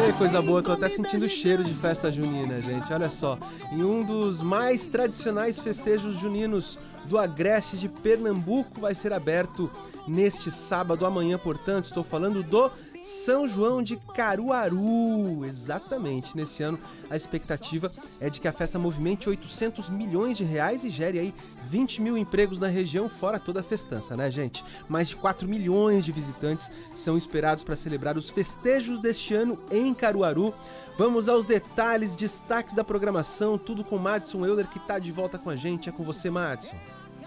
Ei, coisa boa, tô até sentindo o cheiro de festa junina, gente. Olha só, em um dos mais tradicionais festejos juninos do Agreste de Pernambuco vai ser aberto neste sábado, amanhã, portanto, estou falando do São João de Caruaru. Exatamente, nesse ano a expectativa é de que a festa movimente 800 milhões de reais e gere aí 20 mil empregos na região, fora toda a festança, né, gente? Mais de 4 milhões de visitantes são esperados para celebrar os festejos deste ano em Caruaru. Vamos aos detalhes, destaques da programação, tudo com Madison Euler, que está de volta com a gente. É com você, Madison.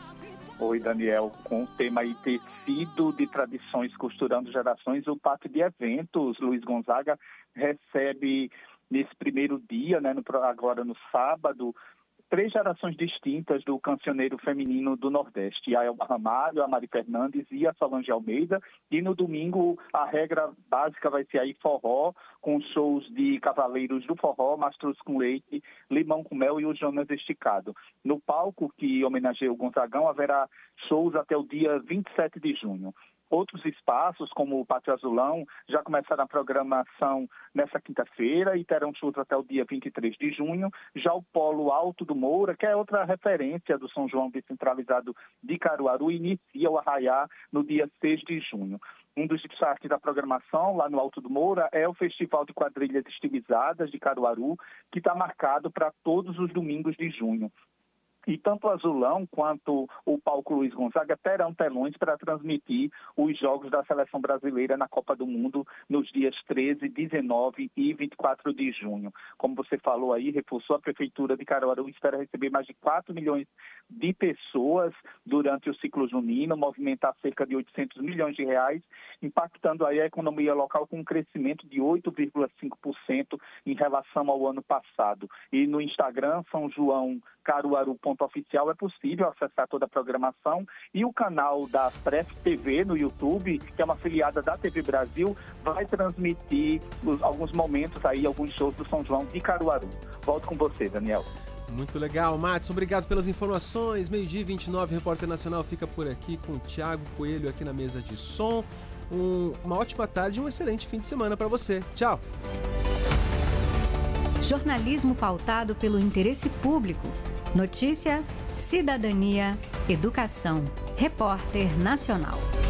Oi, Daniel. Com o tema aí tecido de tradições costurando gerações, o Pátio de Eventos Luiz Gonzaga recebe nesse primeiro dia, né, agora no sábado, 3 gerações distintas do cancioneiro feminino do Nordeste, a Elba Ramalho, a Mari Fernandes e a Solange Almeida. E no domingo a regra básica vai ser aí forró, com shows de Cavaleiros do Forró, Mastruz com Leite, Limão com Mel e o Jonas Esticado. No palco que homenageia o Gonzagão haverá shows até o dia 27 de junho. Outros espaços, como o Pátio Azulão, já começaram a programação nessa quinta-feira e terão shows até o dia 23 de junho. Já o Polo Alto do Moura, que é outra referência do São João descentralizado de Caruaru, inicia o arraiá no dia 6 de junho. Um dos destaques da programação lá no Alto do Moura é o Festival de Quadrilhas Estilizadas de Caruaru, que está marcado para todos os domingos de junho. E tanto o Azulão quanto o palco Luiz Gonzaga terão telões para transmitir os jogos da Seleção Brasileira na Copa do Mundo nos dias 13, 19 e 24 de junho. Como você falou aí, reforçou, a Prefeitura de Caruaru espera receber mais de 4 milhões de pessoas durante o ciclo junino, movimentar cerca de 800 milhões de reais, impactando aí a economia local com um crescimento de 8,5% em relação ao ano passado. E no Instagram, São João Caruaru.oficial, é possível acessar toda a programação, e o canal da Pref TV no YouTube, que é uma afiliada da TV Brasil, vai transmitir alguns momentos aí, alguns shows do São João de Caruaru. Volto com você, Daniel. Muito legal, Madison, obrigado pelas informações. 12h29, Repórter Nacional fica por aqui com o Thiago Coelho aqui na mesa de som. Uma ótima tarde e um excelente fim de semana para você. Tchau! Jornalismo pautado pelo interesse público. Notícia, cidadania, educação. Repórter Nacional.